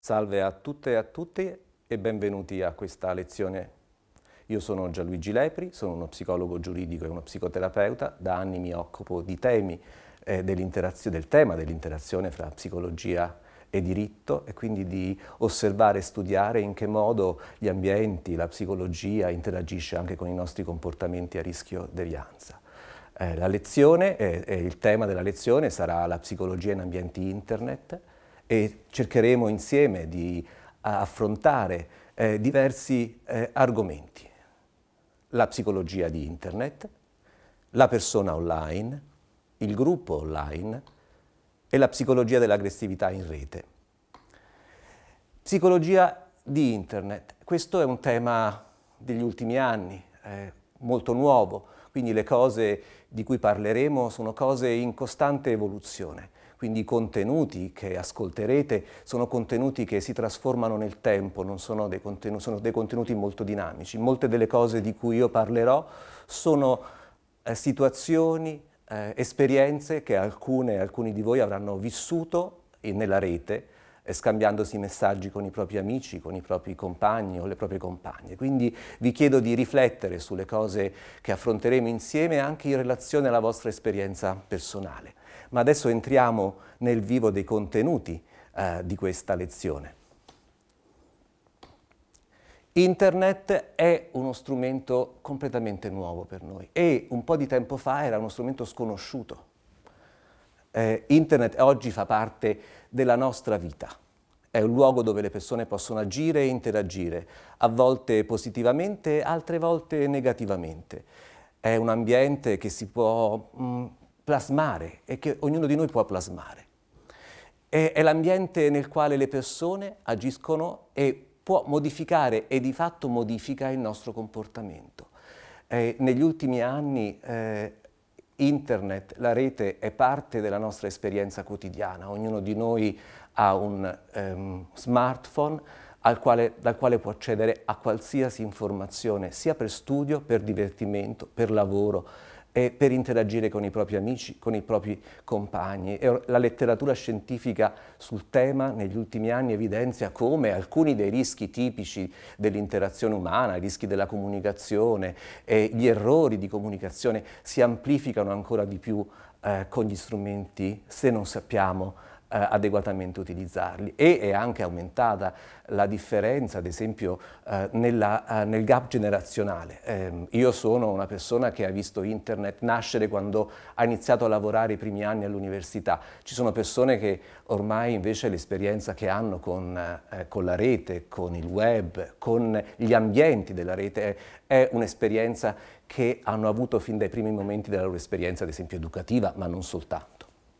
Salve a tutte e a tutti e benvenuti a questa lezione. Io sono Gianluigi Lepri, sono uno psicologo giuridico e uno psicoterapeuta. Da anni mi occupo di temi del tema dell'interazione fra psicologia e diritto e quindi di osservare e studiare in che modo gli ambienti, la psicologia interagisce anche con i nostri comportamenti a rischio devianza. Il tema della lezione sarà la psicologia in ambienti internet e cercheremo insieme di affrontare diversi argomenti. La psicologia di internet, la persona online, il gruppo online e la psicologia dell'aggressività in rete. Psicologia di internet, questo è un tema degli ultimi anni, molto nuovo, quindi le cose di cui parleremo sono cose in costante evoluzione. Quindi i contenuti che ascolterete sono contenuti che si trasformano nel tempo, non sono sono dei contenuti molto dinamici. Molte delle cose di cui io parlerò sono situazioni, esperienze che alcuni di voi avranno vissuto nella rete, scambiandosi messaggi con i propri amici, con i propri compagni o le proprie compagne. Quindi vi chiedo di riflettere sulle cose che affronteremo insieme anche in relazione alla vostra esperienza personale. Ma adesso entriamo nel vivo dei contenuti di questa lezione. Internet è uno strumento completamente nuovo per noi e un po' di tempo fa era uno strumento sconosciuto. Internet oggi fa parte della nostra vita. È un luogo dove le persone possono agire e interagire, a volte positivamente, altre volte negativamente. È un ambiente che si può plasmare e che ognuno di noi può plasmare. È l'ambiente nel quale le persone agiscono e può modificare e di fatto modifica il nostro comportamento. Negli ultimi anni internet, la rete, è parte della nostra esperienza quotidiana. Ognuno di noi ha un smartphone dal quale può accedere a qualsiasi informazione, sia per studio, per divertimento, per lavoro, e per interagire con i propri amici, con i propri compagni. E la letteratura scientifica sul tema negli ultimi anni evidenzia come alcuni dei rischi tipici dell'interazione umana, i rischi della comunicazione e gli errori di comunicazione si amplificano ancora di più con gli strumenti se non sappiamo adeguatamente utilizzarli, e è anche aumentata la differenza, ad esempio, nel gap generazionale. Io sono una persona che ha visto internet nascere quando ha iniziato a lavorare i primi anni all'università. Ci sono persone che ormai invece l'esperienza che hanno con la rete, con il web, con gli ambienti della rete è un'esperienza che hanno avuto fin dai primi momenti della loro esperienza, ad esempio educativa, ma non soltanto.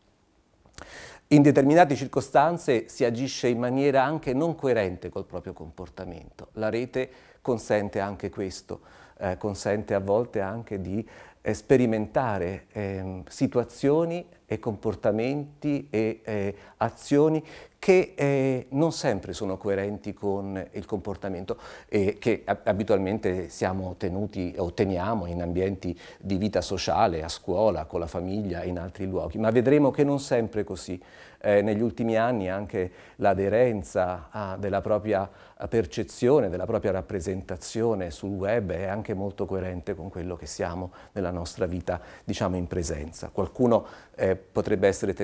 In determinate circostanze si agisce in maniera anche non coerente col proprio comportamento. La rete consente anche questo, consente a volte anche di sperimentare situazioni e comportamenti e azioni che non sempre sono coerenti con il comportamento che abitualmente siamo tenuti o teniamo in ambienti di vita sociale, a scuola, con la famiglia e in altri luoghi. Ma vedremo che non sempre è così. Negli ultimi anni anche l'aderenza della propria percezione, della propria rappresentazione sul web è anche molto coerente con quello che siamo nella nostra vita, diciamo, in presenza. Qualcuno potrebbe essere